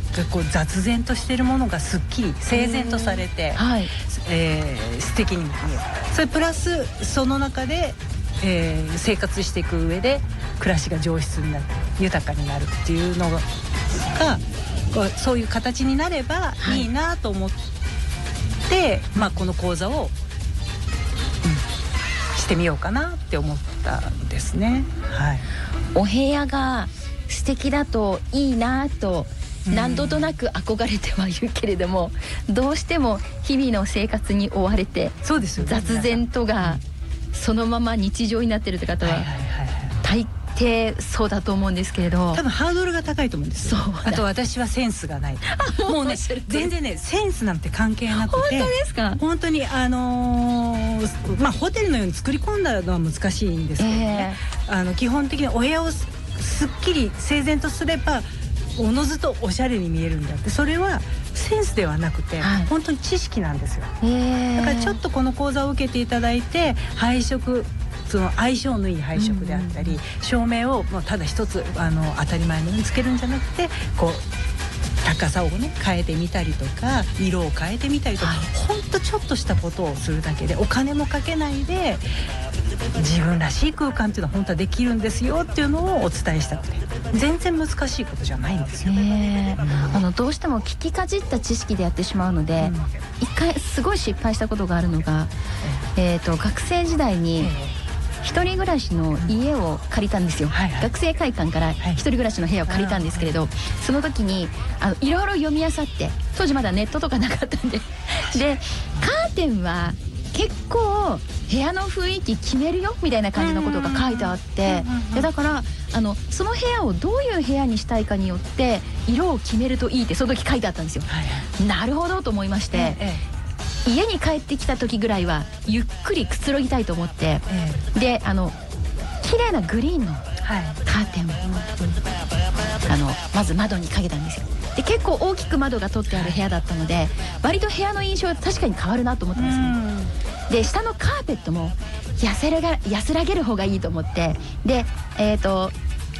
こう雑然としているものがすっきり整然とされて、素敵に見える。それプラスその中で、生活していく上で暮らしが上質になる、豊かになるっていうのがそういう形になればいいなと思って、この講座を、してみようかなって思ったんですね。 お部屋が素敵だといいなと何度となく憧れてはいるけれども、どうしても日々の生活に追われて、 そうですよね、 雑然とがそのまま日常になってるって方は大抵そうだと思うんですけれど、 多分ハードルが高いと思うんですよ。あと私はセンスがないもうね全然ねセンスなんて関係なくて。 本当ですか？ 本当にホテルのように作り込んだのは難しいんですけどね、基本的にお部屋をすっきり整然とすればおのずとおしゃれに見えるんだって、それはセンスではなくて、本当に知識なんですよ。だからちょっとこの講座を受けていただいて、配色、その相性のいい配色であったり、照明をもうただ一つ当たり前のようにつけるんじゃなくて、こう高さをね変えてみたりとか、色を変えてみたりとか、ほんとちょっとしたことをするだけでお金もかけないで自分らしい空間っていうのは本当はできるんですよっていうのをお伝えしたくて、全然難しいことじゃないんですよ。 どうしても聞きかじった知識でやってしまうので、一回すごい失敗したことがあるのが、学生時代に一人暮らしの家を借りたんですよ。学生会館から一人暮らしの部屋を借りたんですけれど、その時にいろいろ読み漁って、当時まだネットとかなかったんででカーテンは結構部屋の雰囲気決めるよみたいな感じのことが書いてあって、だからその部屋をどういう部屋にしたいかによって色を決めるといいってその時書いてあったんですよ。なるほどと思いまして、家に帰ってきた時ぐらいはゆっくりくつろぎたいと思って、で綺麗なグリーンのカーテンをまず窓にかけたんですよ。で結構大きく窓が取ってある部屋だったので、割と部屋の印象は確かに変わるなと思ったんですね。で下のカーペットも安らげる方がいいと思って、でカー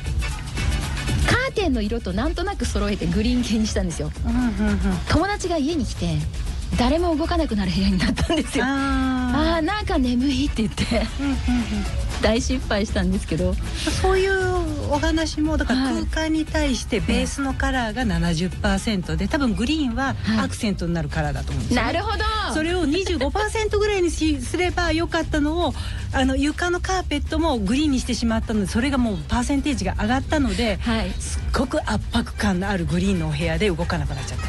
テンの色となんとなく揃えてグリーン系にしたんですよ。友達が家に来て誰も動かなくなる部屋になったんですよ。なんか眠いって言って大失敗したんですけど、 そういうお話もだから空間に対してベースのカラーが 70% で、多分グリーンはアクセントになるカラーだと思うんですよ、 なるほど。 それを 25% ぐらいにすればよかったのを床のカーペットもグリーンにしてしまったので、それがもうパーセンテージが上がったので、すっごく圧迫感のあるグリーンのお部屋で動かなくなっちゃった。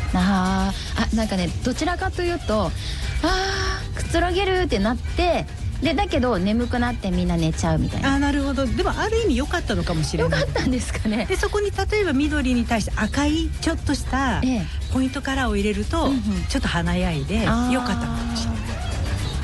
なんかね、どちらかというとくつろげるってなって、でだけど眠くなってみんな寝ちゃうみたいな。 なるほど。でもある意味良かったのかもしれない。 良かったんですかね。 でそこに例えば緑に対して赤いちょっとしたポイントカラーを入れると、ちょっと華やいで良かったのかもしれない。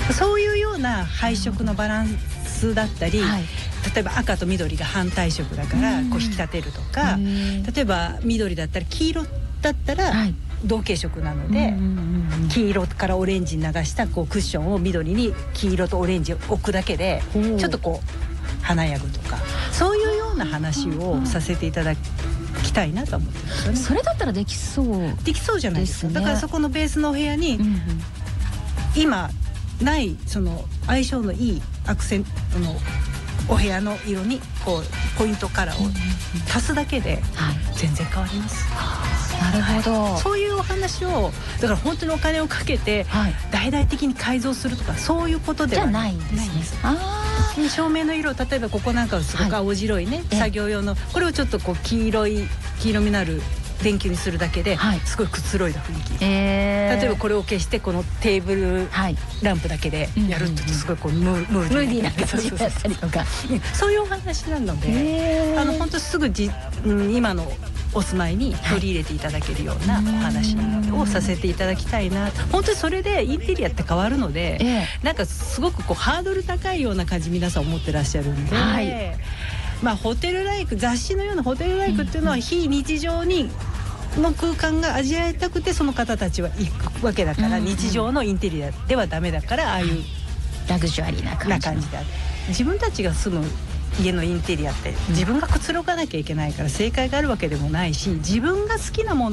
そういうような配色のバランスだったり、例えば赤と緑が反対色だからこう引き立てるとか、例えば緑だったら黄色だったら同系色なので、黄色からオレンジに流したこうクッションを緑に黄色とオレンジを置くだけでちょっとこう華やぐとか、そういうような話をさせていただきたいなと思ってますよね。 それだったらできそうじゃないですか。だからそこのベースのお部屋に今ないその相性のいいアクセントのお部屋の色にこうポイントカラーを足すだけで全然変わります。 なるほど。 そういうお話をだから本当にお金をかけて大々的に改造するとかそういうことではないんです。照明の色、例えばここなんかはすごく青白いね、作業用のこれをちょっとこう黄色みのある電球にするだけですごいくつろいだ雰囲気、例えばこれを消してこのテーブルランプだけでやるとすごいこうムーディーな感じだったりとか、そういうお話なので本当すぐ今のお住まいに取り入れていただけるようなお話をさせていただきたいな。本当にそれでインテリアって変わるので、なんかすごくこうハードル高いような感じ皆さん思ってらっしゃるんで、ホテルライク、雑誌のようなホテルライクっていうのは非日常の空間が味わいたくてその方たちは行くわけだから、日常のインテリアではダメだから、ああいうラグジュアリーな感じで自分たちが住む家のインテリアって自分がくつろがなきゃいけないから正解があるわけでもないし、自分が好きなもの